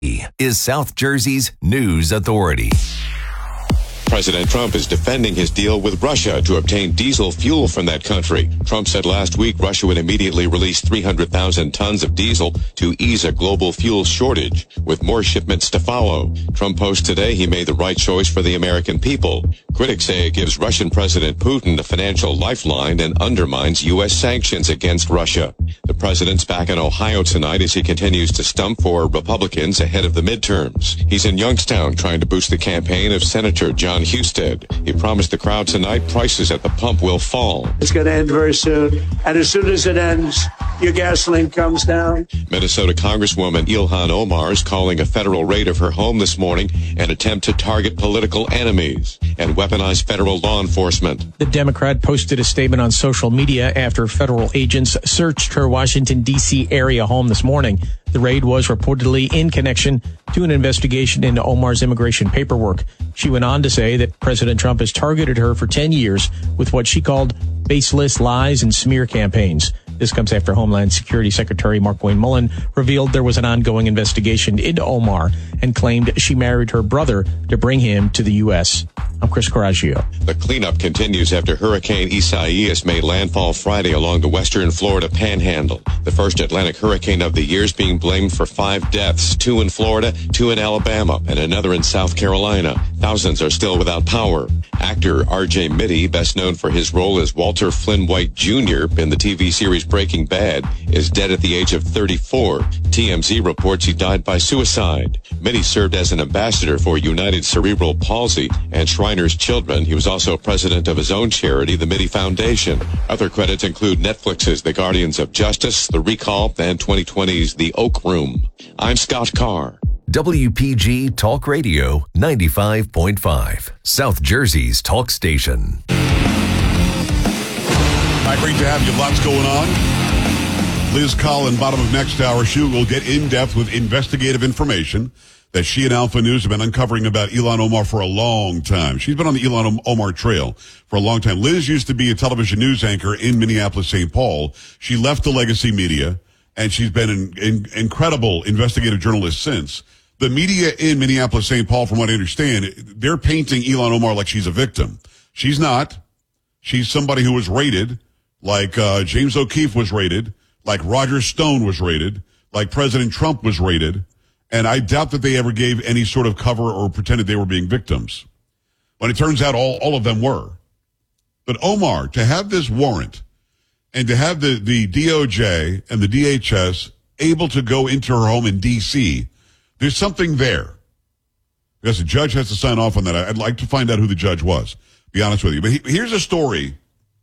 is South Jersey's news authority. President Trump is defending his deal with Russia to obtain diesel fuel from that country. Trump said last week Russia would immediately release 300,000 tons of diesel to ease a global fuel shortage, with more shipments to follow. Trump posts today he made the right choice for the American people. Critics say it gives Russian President Putin a financial lifeline and undermines U.S. sanctions against Russia. The president's back in Ohio tonight as he continues to stump for Republicans ahead of the midterms. He's in Youngstown trying to boost the campaign of Senator John Husted. He promised the crowd tonight prices at the pump will fall. It's going to end very soon. And as soon as it ends, your gasoline comes down. Minnesota Congresswoman Ilhan Omar is calling a federal raid of her home this morning an attempt to target political enemies and weaponize federal law enforcement. The Democrat posted a statement on social media after federal agents searched her Washington, D.C. area home this morning. The raid was reportedly in connection to an investigation into Omar's immigration paperwork. She went on to say that President Trump has targeted her for 10 years with what she called baseless lies and smear campaigns. This comes after Homeland Security Secretary Markwayne Mullin revealed there was an ongoing investigation into Omar and claimed she married her brother to bring him to the U.S. I'm Chris Coraggio. The cleanup continues after Hurricane Isaias made landfall Friday along the western Florida panhandle. The first Atlantic hurricane of the year is being blamed for 5 deaths, 2 in Florida, 2 in Alabama, and another in South Carolina. Thousands are still without power. Actor R.J. Mitte, best known for his role as Walter Flynn White Jr. in the TV series Breaking Bad, is dead at the age of 34. TMZ reports he died by suicide. Mitte served as an ambassador for United Cerebral Palsy and Shriners Children. He was also president of his own charity, the Mitte Foundation. Other credits include Netflix's The Guardians of Justice, The Recall, and 2020's The Oak Room. I'm Scott Carr. WPG Talk Radio 95.5, South Jersey's talk station. Hi, great to have you. Lots going on. Liz Collin, bottom of next hour. She will get in-depth with investigative information that she and Alpha News have been uncovering about Ilhan Omar for a long time. She's been on the Ilhan Omar trail for a long time. Liz used to be a television news anchor in Minneapolis, St. Paul. She left the legacy media, and she's been an incredible investigative journalist since. The media in Minneapolis, St. Paul, from what I understand, they're painting Ilhan Omar like she's a victim. She's not. She's somebody who was raided, like James O'Keefe was raided, like Roger Stone was raided, like President Trump was raided, and I doubt that they ever gave any sort of cover or pretended they were being victims. When it turns out all of them were. But Omar, to have this warrant and to have the DOJ and the DHS able to go into her home in D.C., there's something there. Because the judge has to sign off on that. I'd like to find out who the judge was, be honest with you. But here's a story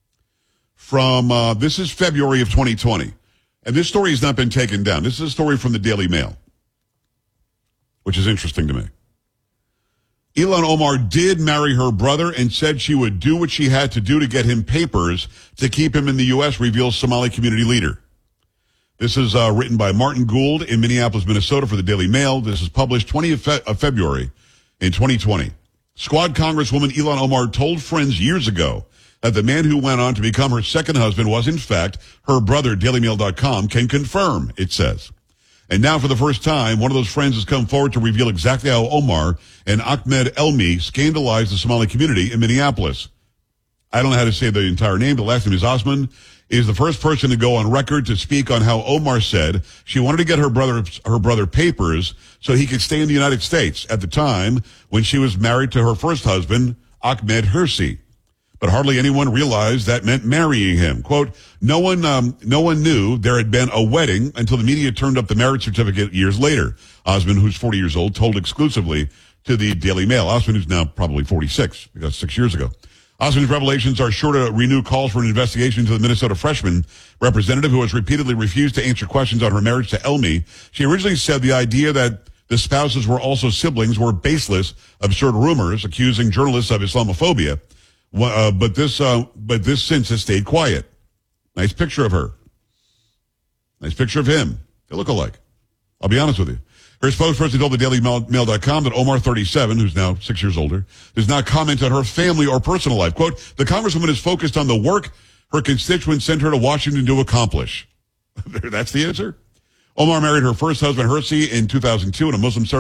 from, this is February of 2020. And this story has not been taken down. This is a story from the Daily Mail, which is interesting to me. Ilhan Omar did marry her brother and said she would do what she had to do to get him papers to keep him in the U.S., reveals Somali community leader. This is written by Martin Gould in Minneapolis, Minnesota for the Daily Mail. This is published 20th of February in 2020. Squad Congresswoman Ilhan Omar told friends years ago that the man who went on to become her second husband was, in fact, her brother. DailyMail.com can confirm, it says. And now, for the first time, one of those friends has come forward to reveal exactly how Omar and Ahmed Elmi scandalized the Somali community in Minneapolis. I don't know how to say the entire name. The last name is Osman. Is the first person to go on record to speak on how Omar said she wanted to get her brother papers so he could stay in the United States at the time when she was married to her first husband, Ahmed Hirsi. But hardly anyone realized that meant marrying him. Quote, no one knew there had been a wedding until the media turned up the marriage certificate years later. Osman, who's 40 years old, told exclusively to the Daily Mail. Osman, who's now probably 46, because 6 years ago. Osman's revelations are sure to renew calls for an investigation into the Minnesota freshman representative who has repeatedly refused to answer questions on her marriage to Elmi. She originally said the idea that the spouses were also siblings were baseless, absurd rumors accusing journalists of Islamophobia. But this since has stayed quiet. Nice picture of her. Nice picture of him. They look alike. I'll be honest with you. Her spokesperson told the DailyMail.com that Omar, 37, who's now 6 years older, does not comment on her family or personal life. Quote, the Congresswoman is focused on the work her constituents sent her to Washington to accomplish. That's the answer. Omar married her first husband, Hirsi, in 2002 in a Muslim ceremony.